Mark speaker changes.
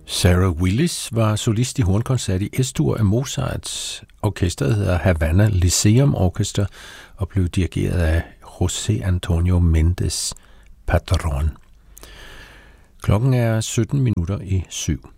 Speaker 1: Sarah Willis var solist i hornkoncert i S-dur af Mozart. Orkestret hedder Havana Lyceum Orchestra og blev dirigeret af José Antonio Méndez Padrón. Klokken er 17 minutter i 7.